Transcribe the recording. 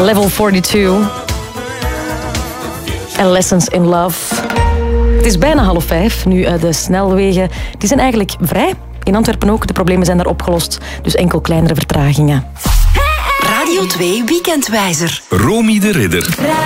Level 42. En Lessons in Love. Het is bijna 4:30. Nu, de snelwegen die zijn eigenlijk vrij. In Antwerpen ook. De problemen zijn daar opgelost. Dus enkel kleinere vertragingen. Radio 2 Weekendwijzer. Romy de Ridder.